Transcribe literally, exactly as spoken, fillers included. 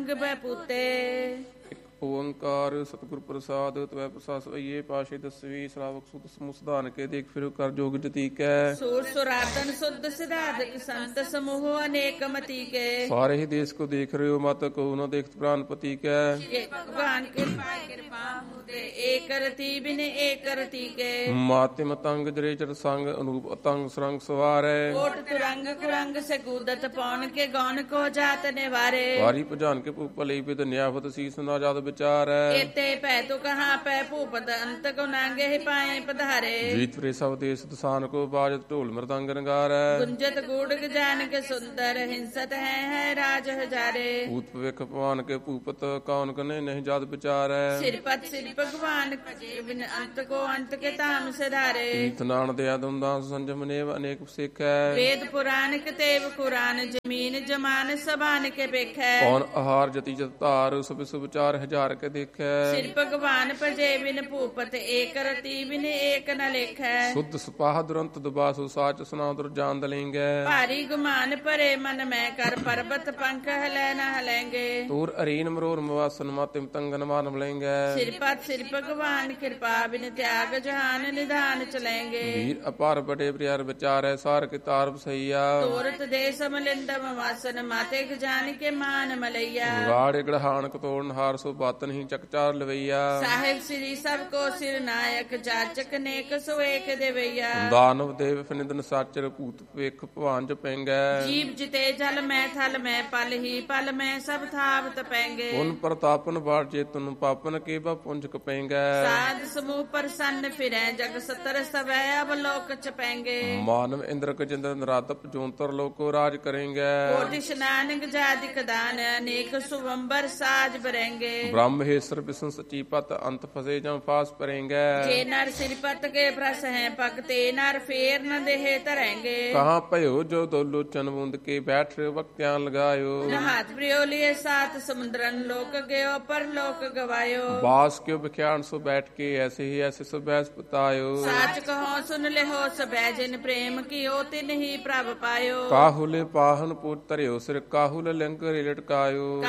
ਬੈਪੂਤੇ ਓੰਕਾਰ ਸਤਿਗੁਰ ਪ੍ਰਸਾਦ ਤਵੈ ਪ੍ਰਸਾਦ ਸਈਏ ਪਾਸ਼ੇ ਦਸਵੀਂ ਸ਼ਰਾਵਕ ਸੁਤ ਸਮੂਹ ਸਧਾਨ ਕੇ ਦੇਖ ਫਿਰ ਕਰ ਜੋਗ ਜਤੀਕੈ ਸੂਰ ਸੁਰਾਤਨ ਸੁਧ ਸਿਧਾਰਥ ਸੰਤ ਸਮੂਹ ਅਨੇਕ ਮਤੀ ਕੇ ਸਾਰੇ ਹੀ ਦੇਸ਼ ਕੋ ਦੇਖ ਰਹੇ ਹੋ ਮਤ ਕੋ ਨ ਦੇਖਤ ਪ੍ਰਾਨਪਤੀ ਕੈ ਭਗਵਾਨ ਕਿਰਪਾ ਕਿਰਪਾ ਮੁਦੇ ਏਕ ਰਤੀ ਬਿਨ ਏਕ ਰਤੀ ਕੇ ਮਾਤੇ ਮਤੰਗ ਜਰੇ ਚਰ ਸੰਗ ਅਨੂਪ ਅਤੰਗ ਸਰੰਗ ਸਵਾਰੈ ਕੋਟ ਤੁਰੰਗ ਕੁਰੰਗ ਸਗੂਦਤ ਪੌਣ ਕੇ ਗੌਣ ਕੋ ਜਾਤ ਨਿਵਾਰੇ ਵਾਰੀ ਭਜਾਨ ਕੇ ਭੂਪਲੀ ਬਿਦ ਨਿਆਵਤ ਸੀਸ ਨਾ ਜਦ ਵਿਚਾਰੈ ਏਤੇ ਪੈ ਤੋ ਕਹਾ ਪੈ ਭੂਪਤ ਅੰਤ ਕੋ ਨਾਂਗੇ ਹੀ ਪਾਏ ਪਧਾਰੇ ਜੀਤ ਫਰੇ ਸਭ ਦੇਸ ਦਸਾਨ ਕੋ ਬਾਜਤ ਢੋਲ ਮਰਦੰਗ ਨਗਾਰੈ ਗੁੰਜਤ ਗੂੜਗ ਜਾਨ ਕੇ ਸੁੰਦਰ ਹਿੰਸਤ ਹੈ ਹੈ ਰਾਜ ਹਜ਼ਾਰੇ ਭੂਤ ਭਵਿਖ ਭਵਾਨ ਕੇ ਭੂਪਤ ਕੌਣ ਕਨੇ ਨਹੀਂ ਜਦ ਵਿਚਾਰੈ ਸਿਰਪਤ ਸਿਰ ਭਗਵਾਨ ਕੇ ਬਿਨ ਅੰਤ ਕੋ ਅੰਤ ਕੇ ਧਾਮ ਸਿਧਾਰੇ ਤੀਰਥ ਨਾਨ ਦਇਆ ਦੰਦਾ ਸੰਜਮ ਨੇਵ ਅਨੇਕ ਸਿੱਖੈ ਵੇਦ ਪੁਰਾਨ ਕਤੇਵ ਕੁਰਾਨ ਜ਼ਮੀਨ ਜਮਾਨ ਸਬਾਨ ਕੇ ਵੇਖੈ ਕੌਣ ਆਹਾਰ ਜਤੀ ਜਤ ਧਾਰ ਸਭ ਸੁ ਵਿਚਾਰ ਹਜ਼ਾਰ ਕੇ ਦੇਖੈ ਸਿਰ ਭਗਵਾਨ ਭਜੇ ਬਿਨ ਭੂਪਤ ਏਕ ਰਤੀ ਬਿਨ ਏਕ ਨ ਲੇਖੈ ਸੁਧ ਸਪਾਹ ਦੁਰੰਤ ਦੁਬਾਸੁ ਸਾਚ ਸੁਨਾਦਰ ਜਾਨ ਦਲੇਂਗੈ ਭਾਰੀ ਗੁਮਾਨ ਭਰੇ ਮਨ ਮੈਂ ਕਰ ਪਰਬਤ ਪੰਖ ਹਲੈ ਨ ਹਲੈਂਗੇ ਤੂਰ ਅਰੀਨ ਮਰੋਰ ਮਵਾਸਨ ਮਾਤਿਮ ਤੰਗਨ ਮਾਨ ਮਲੇਂਗੈ ਸਿਰਪਤ ਸਿਰ ਭਗਵਾਨ ਕਿਰਪਾ ਬਿਨ ਤਿਆਗ ਜਹਾਨ ਨਿਧਾਨ ਚਲੈਂਗੇ ਵੀਰ ਅਪਾਰ ਬੜੇ ਪ੍ਰਿਆਰ ਵਿਚਾਰੈ ਸਾਰ ਕੇ ਤਾਰਬ ਸਈਆ ਤੋਰਤ ਦੇ ਸਮਲਿੰਦਮ ਵਾਸਨ ਮਾਤੇ ਜਾਨ ਕੇ ਮਾਨ ਮਲਈਆ ਵਾੜੇ ਗੜਹਾਨ ਕਤੋੜਨ ਹਾਰ ਸੋ ਬਾਤਨ ਹੀ ਚਕਚਾਰ ਲਵਈਆ ਸਾਹਿਬ ਸ੍ਰੀ ਸਭ ਕੋ ਸਿਰ ਨਾਇਕ ਜਾਚਕ ਨੇਕ ਸੋ ਏਕ ਦੇਵਈਆ ਦਾਨਵ ਦੇਵ ਫਿਨਿਦਨ ਸਾਚਰ ਭੂਤ ਵੇਖ ਭਵਾਨ ਜਪੈਂਗੈ ਜੀਵ ਜਿਤੇ ਜਲ ਮੈਂ ਥਲ ਮੈਂ ਪਲ ਹੀ ਪਲ ਮੈਂ ਸਭ ਥਾਵ ਤਪੈਂਗੇ ਪੁਨ ਪ੍ਰਤਾਪਨ ਬਾੜ ਚੇਤਨ ਪਾਪਨ ਕੇ ਬਾ ਪੁੰਜ ਕਪੈਂਗੈ ਸਾਧ ਸਮੂਹ ਪ੍ਰਸੰਨ ਫਿਰੈ ਜਗ ਸਤਰ ਸਵੈ ਅਵਲੋਕ ਚਪੈਂਗੇ ਮਾਨਵ ਇੰਦਰ ਕਜਿੰਦਰ ਨਰਾਤਪ ਜੋਂਤਰ ਲੋਕੋ ਰਾਜ ਕਰੇਂਗੈ ਕੋਟਿ ਇਸ਼ਨਾਨ ਗਜਾਦਿਕ ਦਾਨ ਅਨੇਕ ਸੁਵੰਬਰ ਸਾਜ ਬਰੈਂਗੇ ਬ੍ਰਹਮ ਹੇਸਰ ਬਿਸ਼ਨ ਸਚੀ ਪਤ ਅੰਤ ਫਸੇ ਜਾਂ ਫਾਸ ਪਰੇਂਗੈ ਜੇ ਨਰ ਸਿਰਪਤ ਕੇ ਪ੍ਰਸ ਹੈ ਭਗਤੇ ਨਰ ਫੇਰ ਨ ਦੇਹ ਧਰੈਂਗੇ ਕਹਾਂ ਭਇਓ ਜੋ ਦੋਲੋ ਚਨਬੁੰਦ ਕੇ ਬੈਠ ਵਕਤਿਆਂ ਲਗਾਇਓ ਨਹਾਤ ਪ੍ਰਿਓ ਲਿਏ ਸਾਤ ਸਮੁੰਦਰਨ ਲੋਕ ਗਿਓ ਪਰ ਲੋਕ ਗਵਾਇਓ ਬਾਸ ਕਿਉ ਵਿਖਿਆਨ ਸੋ ਬੈਠ ਕੇ ਐਸੇ ਹੀ ਐਸੇ ਸੋ ਬੈਸ ਪਤਾਇਓ ਸਾਚ ਕਹੋ ਸੁਨ ਲਿਹੋ ਸਬੈ ਜਿਨ ਪ੍ਰੇਮ ਕੀਓ ਤਿਨ ਹੀ ਪ੍ਰਭ ਪਾਇਓ ਕਾਹੁਲੇ ਪਾਹਨ ਪੁੱਤ ਧਰਿਓ ਸਿਰ ਕਾਹੁਲ ਲਿੰਗ ਰੇ ਲਟਕਾਇਓ